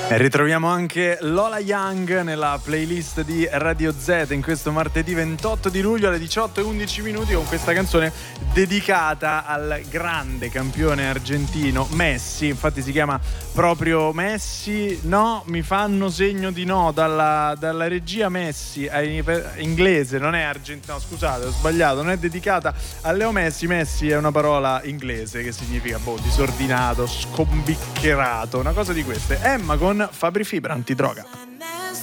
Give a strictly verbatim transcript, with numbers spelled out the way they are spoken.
E ritroviamo anche Lola Young nella playlist di Radio Z in questo martedì ventotto di luglio alle diciotto e undici minuti, con questa canzone dedicata al grande campione argentino Messi. Infatti si chiama proprio Messi. No, mi fanno segno di no dalla, dalla regia. Messi è inglese, non è argentino. No, scusate, ho sbagliato. Non è dedicata a Leo Messi. Messi è una parola inglese che significa boh, disordinato, scombiccherato, una cosa di queste. Emma con Fabri Fibra, antidroga.